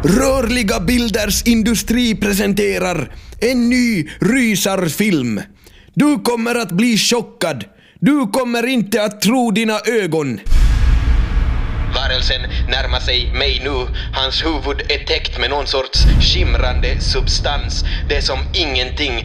Rörliga Bilders Industri presenterar en ny rysarfilm. Du kommer att bli chockad. Du kommer inte att tro dina ögon. Varelsen närmar sig mig nu. Hans huvud är täckt med någon sorts skimrande substans. Det är som ingenting